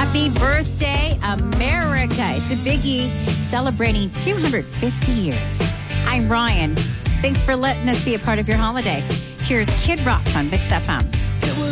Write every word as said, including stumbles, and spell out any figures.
Happy birthday, America. It's a biggie celebrating two hundred fifty years. I'm Ryan. Thanks for letting us be a part of your holiday. Here's Kid Rock on Mix F M.